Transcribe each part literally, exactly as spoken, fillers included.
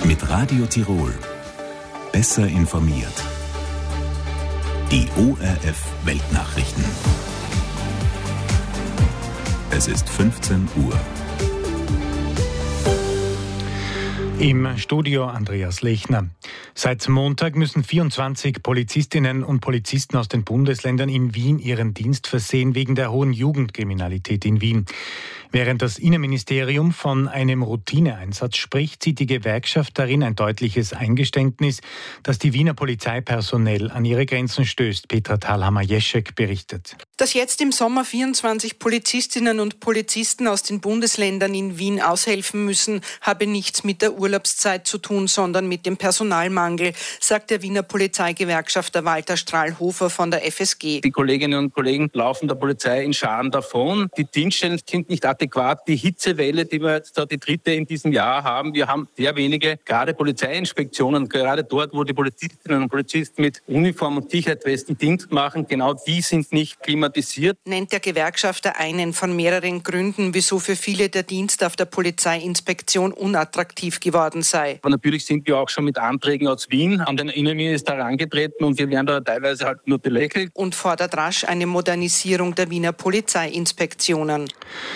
Mit Radio Tirol. Besser informiert. Die O R F Weltnachrichten. Es ist fünfzehn Uhr. Im Studio Andreas Lechner. Seit Montag müssen vierundzwanzig Polizistinnen und Polizisten aus den Bundesländern in Wien ihren Dienst versehen wegen der hohen Jugendkriminalität in Wien. Während das Innenministerium von einem Routineeinsatz spricht, sieht die Gewerkschaft darin ein deutliches Eingeständnis, dass die Wiener Polizei personell an ihre Grenzen stößt. Petra Thalhammer-Jeschek berichtet. Dass jetzt im Sommer vierundzwanzig Polizistinnen und Polizisten aus den Bundesländern in Wien aushelfen müssen, habe nichts mit der Urlaubszeit zu tun, sondern mit dem Personalmangel, sagt der Wiener Polizeigewerkschafter Walter Strahlhofer von der F S G. Die Kolleginnen und Kollegen laufen der Polizei in Scharen davon. Die Dienststellen sind nicht adäquat. Die Hitzewelle, die wir jetzt da die dritte in diesem Jahr haben, wir haben sehr wenige, gerade Polizeiinspektionen, gerade dort, wo die Polizistinnen und Polizisten mit Uniform und Sicherheitswesten Dienst machen, genau die sind nicht klimatisiert. Nennt der Gewerkschafter einen von mehreren Gründen, wieso für viele der Dienst auf der Polizeiinspektion unattraktiv geworden sei. Aber natürlich sind wir auch schon mit Anträgen aus Wien an den Innenminister herangetreten und wir werden da teilweise halt nur belächelt. Und fordert rasch eine Modernisierung der Wiener Polizeiinspektionen.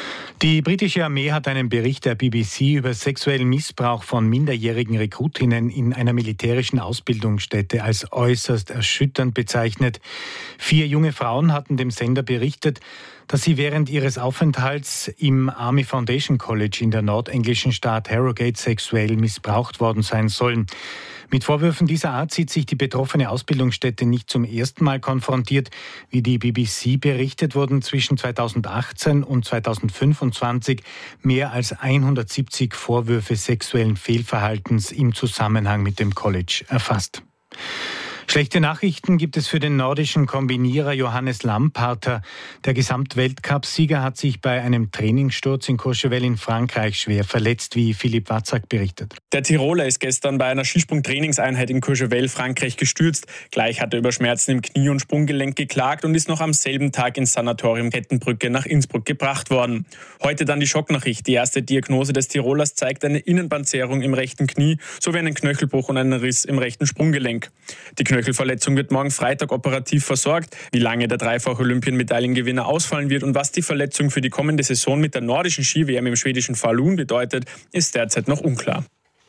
Die britische Armee hat einen Bericht der B B C über sexuellen Missbrauch von minderjährigen Rekrutinnen in einer militärischen Ausbildungsstätte als äußerst erschütternd bezeichnet. Vier junge Frauen hatten dem Sender berichtet, dass sie während ihres Aufenthalts im Army Foundation College in der nordenglischen Stadt Harrogate sexuell missbraucht worden sein sollen. Mit Vorwürfen dieser Art sieht sich die betroffene Ausbildungsstätte nicht zum ersten Mal konfrontiert. Wie die B B C berichtet, wurden zwischen zweitausendachtzehn und zweitausendfünfundzwanzig mehr als hundertsiebzig Vorwürfe sexuellen Fehlverhaltens im Zusammenhang mit dem College erfasst. Schlechte Nachrichten gibt es für den nordischen Kombinierer Johannes Lamparter. Der Gesamtweltcup-Sieger hat sich bei einem Trainingssturz in Courchevel in Frankreich schwer verletzt, wie Philipp Watzak berichtet. Der Tiroler ist gestern bei einer Skisprung-Trainingseinheit in Courchevel, Frankreich, gestürzt. Gleich hat er über Schmerzen im Knie- und Sprunggelenk geklagt und ist noch am selben Tag ins Sanatorium Kettenbrücke nach Innsbruck gebracht worden. Heute dann die Schocknachricht. Die erste Diagnose des Tirolers zeigt eine Innenbandzerrung im rechten Knie sowie einen Knöchelbruch und einen Riss im rechten Sprunggelenk. Die Knöchelverletzung wird morgen Freitag operativ versorgt. Wie lange der dreifache Olympienmedaillengewinner ausfallen wird und was die Verletzung für die kommende Saison mit der nordischen Ski-W M im schwedischen Falun bedeutet, ist derzeit noch unklar.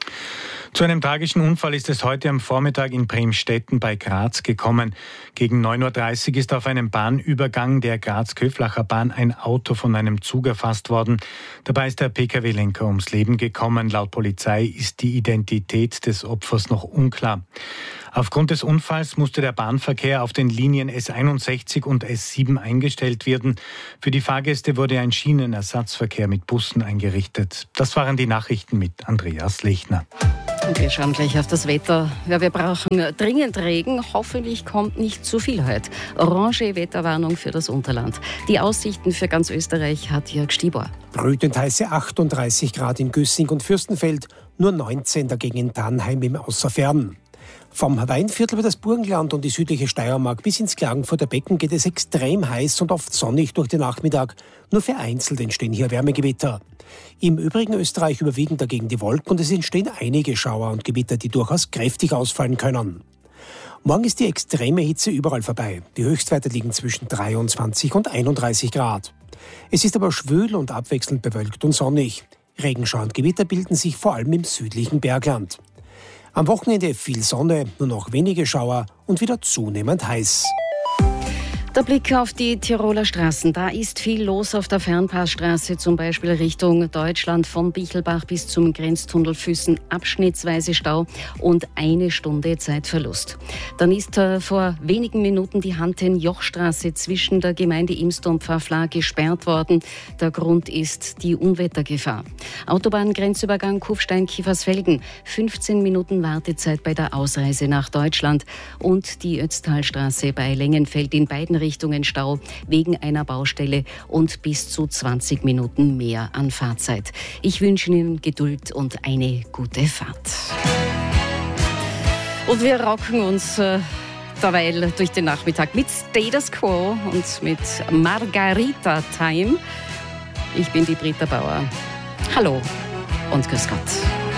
Zu einem tragischen Unfall ist es heute am Vormittag in Bremstetten bei Graz gekommen. Gegen neun Uhr dreißig ist auf einem Bahnübergang der Graz-Köflacher Bahn ein Auto von einem Zug erfasst worden. Dabei ist der P K W-Lenker ums Leben gekommen. Laut Polizei ist die Identität des Opfers noch unklar. Aufgrund des Unfalls musste der Bahnverkehr auf den Linien S einundsechzig und S sieben eingestellt werden. Für die Fahrgäste wurde ein Schienenersatzverkehr mit Bussen eingerichtet. Das waren die Nachrichten mit Andreas Lechner. Und wir schauen gleich auf das Wetter. Ja, wir brauchen dringend Regen. Hoffentlich kommt nicht zu viel heute. Orange Wetterwarnung für das Unterland. Die Aussichten für ganz Österreich hat Jörg Stibor. Brütend heiße achtunddreißig Grad in Güssing und Fürstenfeld, nur neunzehn dagegen in Tannheim im Außerfern. Vom Weinviertel über das Burgenland und die südliche Steiermark bis ins Klagenfurter Becken geht es extrem heiß und oft sonnig durch den Nachmittag. Nur vereinzelt entstehen hier Wärmegewitter. Im übrigen Österreich überwiegen dagegen die Wolken und es entstehen einige Schauer und Gewitter, die durchaus kräftig ausfallen können. Morgen ist die extreme Hitze überall vorbei. Die Höchstwerte liegen zwischen dreiundzwanzig und einunddreißig Grad. Es ist aber schwül und abwechselnd bewölkt und sonnig. Regenschauer und Gewitter bilden sich vor allem im südlichen Bergland. Am Wochenende viel Sonne, nur noch wenige Schauer und wieder zunehmend heiß. Der Blick auf die Tiroler Straßen. Da ist viel los auf der Fernpassstraße, zum Beispiel Richtung Deutschland von Bichelbach bis zum Grenztunnel Füssen. Abschnittsweise Stau und eine Stunde Zeitverlust. Dann ist äh, vor wenigen Minuten die Hanten-Joch-Straße zwischen der Gemeinde Imster und Pfafflar gesperrt worden. Der Grund ist die Unwettergefahr. Autobahngrenzübergang Kufstein-Kiefersfelden. fünfzehn Minuten Wartezeit bei der Ausreise nach Deutschland. Und die Ötztalstraße bei Lengenfeld in beiden Richtungen Stau wegen einer Baustelle und bis zu zwanzig Minuten mehr an Fahrzeit. Ich wünsche Ihnen Geduld und eine gute Fahrt. Und wir rocken uns äh, derweil durch den Nachmittag mit Status Quo und mit Margarita Time. Ich bin die Britta Bauer. Hallo und grüß Gott.